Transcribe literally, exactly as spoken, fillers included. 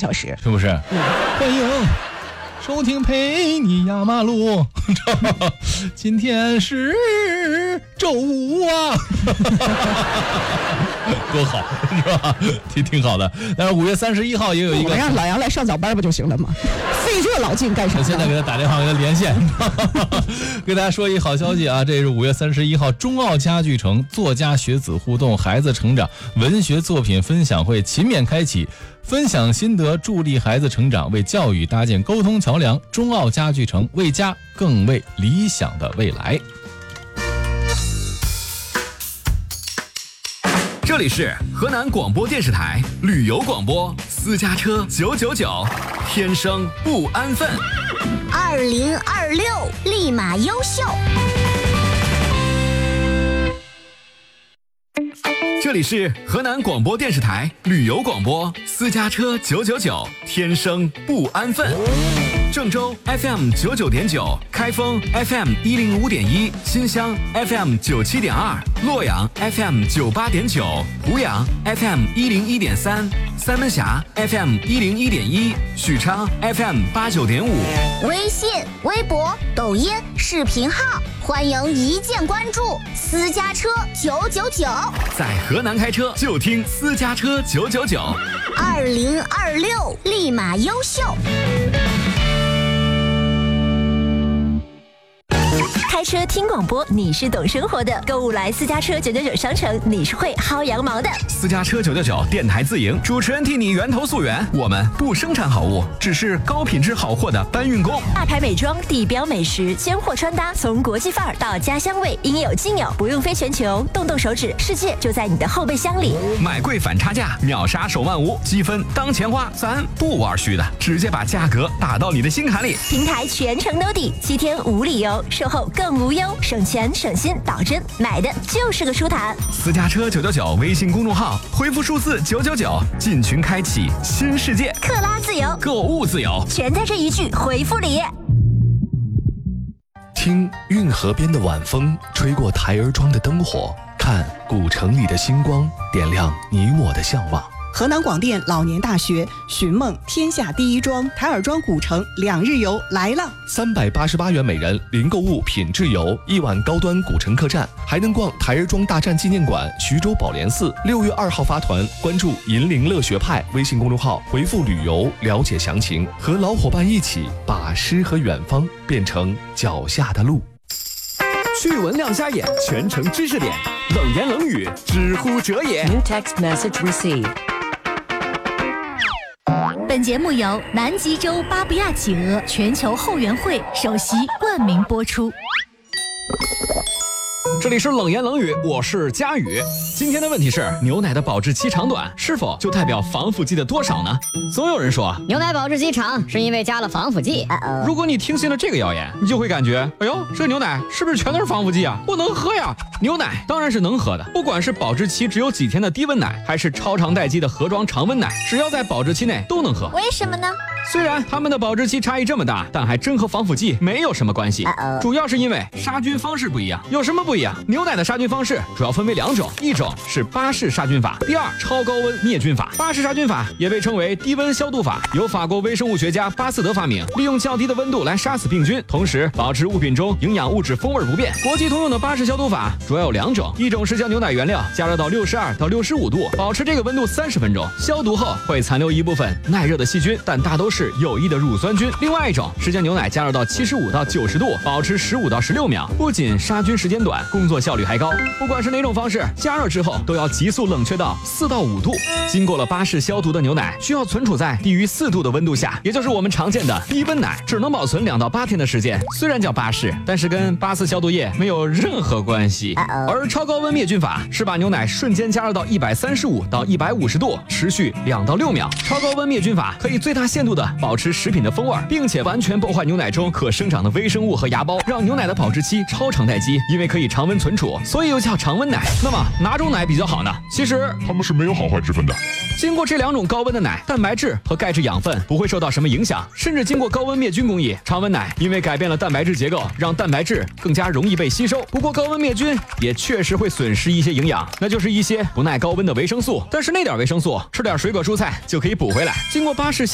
小时， 是不是？ 嗯、 欢迎收听陪你压马路，今天是周五啊，多好是吧？挺挺好的。但是五月三十一号也有一个， 我们让老杨来上早班不就行了吗？费这老劲干啥？ 现在给他打电话，给他连线，给大家说一好消息啊！这是五月三十一号，中奥家具城作家学子互动、孩子成长文学作品分享会勤勉开启。分享心得，助力孩子成长，为教育搭建沟通桥梁。中奥家具城，为家更为理想的未来。 这里是河南广播电视台旅游广播，私家车九九九，天生不安分。 二零二六立马优秀。 这里是河南广播电视台旅游广播，私家车九九九，天生不安分。郑州 F M 九九点九，开封 F M 一零五点一，新乡 F M 九七点二，洛阳 F M 九八点九，湖阳 F M 一零一点三，三门峡 F M 一零一点一，许昌 F M 八九点五。 微信、微博、抖音、视频号，欢迎一键关注私家车九九九。 在河南开车就听私家车九九九。 二零二六立马优秀。 开车听广播，你是懂生活的；购物来私家车九九九商城，你是会薅羊毛的。 私家车九九九电台自营，主持人替你源头溯源。我们不生产好物，只是高品质好货的搬运工。 大牌美妆、地标美食、鲜货穿搭，从国际范儿到家乡味，应有尽有，不用飞全球，动动手指，世界就在你的后备箱里。 买贵反差价，秒杀手慢无，积分当钱花，咱不玩虚的，直接把价格打到你的心坎里。 平台全程兜底，七天无理由，售后更无忧，省钱省心，保真，买的就是个舒坦。 私家车九九九微信公众号，回复数字九九九，进群开启新世界， 克拉自由， 购物自由， 全在这一句回复里。 听运河边的晚风吹过台儿庄的灯火，看古城里的星光点亮你我的向往。 河南广电老年大学寻梦天下第一庄台儿庄古城两日游来了， 三百八十八元每人，零购物品质游，一晚高端古城客栈，还能逛台儿庄大战纪念馆、徐州宝莲寺。六月二号发团，关注银铃乐学派微信公众号，回复旅游了解详情，和老伙伴一起把诗和远方变成脚下的路。 趣闻亮瞎眼，全程知识点，冷言冷语，知乎者也。 New text message received。 本节目由南极洲巴布亚企鹅全球后援会首席冠名播出。 这里是冷言冷语，我是佳宇。今天的问题是，牛奶的保质期长短是否就代表防腐剂的多少呢？总有人说牛奶保质期长是因为加了防腐剂。 如果你听信了这个谣言，你就会感觉，哎呦，这牛奶是不是全都是防腐剂啊？不能喝呀！牛奶当然是能喝的，不管是保质期只有几天的低温奶，还是超长待机的盒装常温奶，只要在保质期内都能喝。 为什么呢？ 虽然它们的保质期差异这么大，但还真和防腐剂没有什么关系。主要是因为杀菌方式不一样。有什么不一样？牛奶的杀菌方式主要分为两种，一种是巴氏杀菌法，第二超高温灭菌法。巴氏杀菌法也被称为低温消毒法，由法国微生物学家巴斯德发明，利用较低的温度来杀死病菌，同时保持物品中营养物质风味不变。国际通用的巴氏消毒法主要有两种，一种是将牛奶原料加热到六十二到六十五度，保持这个温度三十分钟，消毒后会残留一部分耐热的细菌，但大都是有益的乳酸菌。另外一种是将牛奶加热到七十五到九十度，保持十五到十六秒，不仅杀菌时间短，工作效率还高。不管是哪种方式，加热之后都要急速冷却到四到五度。经过了巴氏消毒的牛奶需要存储在低于四度的温度下，也就是我们常见的低温奶，只能保存两到八天的时间。虽然叫巴氏，但是跟巴斯消毒液没有任何关系。而超高温灭菌法是把牛奶瞬间加热到一百三十五到一百五十度，持续两到六秒。超高温灭菌法可以最大限度的保持食品的风味，并且完全破坏牛奶中可生长的微生物和芽孢，让牛奶的保质期超长待机。因为可以常温存储，所以又叫常温奶。那么哪种奶比较好呢？其实它们是没有好坏之分的。 经过这两种高温的奶，蛋白质和钙质养分不会受到什么影响，甚至经过高温灭菌工艺，常温奶因为改变了蛋白质结构，让蛋白质更加容易被吸收。不过高温灭菌也确实会损失一些营养，那就是一些不耐高温的维生素。但是那点维生素，吃点水果蔬菜就可以补回来。经过巴氏